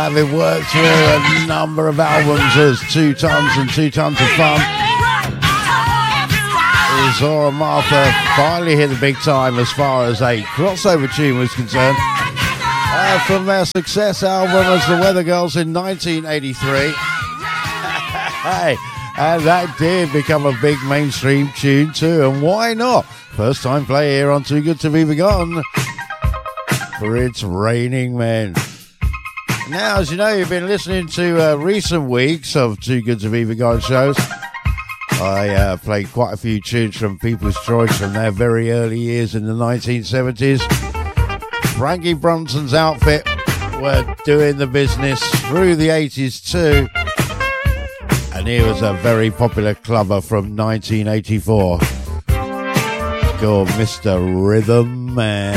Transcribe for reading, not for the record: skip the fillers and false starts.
having worked through a number of albums as 2 Tons and 2 Tons of Fun, Zora Martha finally hit the big time as far as a crossover tune was concerned. From their success album as the Weather Girls in 1983. Hey, and that did become a big mainstream tune too, and why not? First time play here on Too Good to Be Forgotten for It's Raining Men. Now, as you know, you've been listening to recent weeks of Too Good to Be Forgotten shows. I played quite a few tunes from People's Choice from their very early years in the 1970s. Frankie Brunson's Outfit were doing the business through the 80s too. And here was a very popular clubber from 1984 called Mr. Rhythm Man.